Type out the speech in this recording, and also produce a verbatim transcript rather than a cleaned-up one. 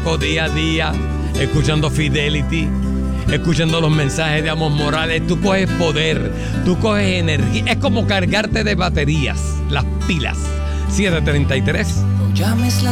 Coco día a día, escuchando Fidelity, escuchando los mensajes de Amos Morales. Tú coges poder, tú coges energía. Es como cargarte de baterías, las pilas. siete treinta y tres. No llames la